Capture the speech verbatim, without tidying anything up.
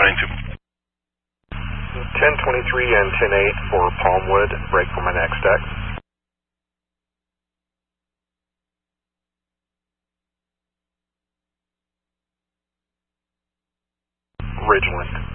nine two. ten twenty-three and ten eight for Palmwood, break for my next deck. Ridgeland.